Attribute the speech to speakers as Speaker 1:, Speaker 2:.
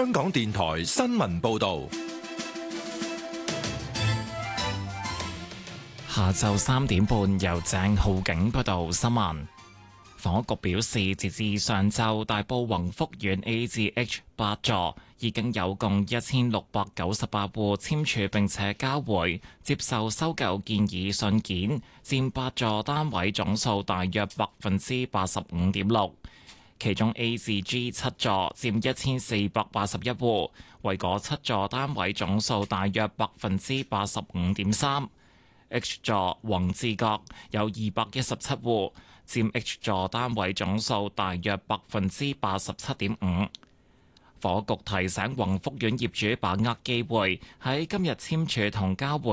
Speaker 1: 香港電台新聞報道。
Speaker 2: 下晝3點半，由鄭浩景報道新聞。房屋局表示，截至上晝，大埔宏福苑 A 至 H 8座已經有共1698戶簽署並且交回接受收購建議信件，佔8座單位總數大約85.6%。其中 A 至 G 7座佔1481戶，為嗰7座單位總數大約85.3%。H 座宏志閣有217戶，佔 H 座單位總數大約87.5%。房屋局提醒宏福苑業主把握機會，喺今日簽署同交回